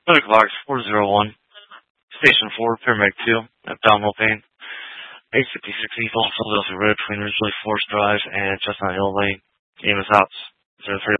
Medical Box 401, Station 4, Paramedic 2, abdominal pain, 856 East Philadelphia Road between Ridgely Forest Drive and Chestnut Hill Lane, EMS House, 03.